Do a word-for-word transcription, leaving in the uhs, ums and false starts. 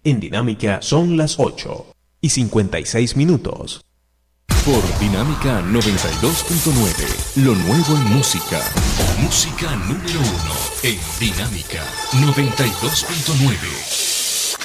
En Dinámica son las ocho y cincuenta y seis minutos. Por Dinámica noventa y dos punto nueve, lo nuevo en música. Música número uno en Dinámica noventa y dos punto nueve.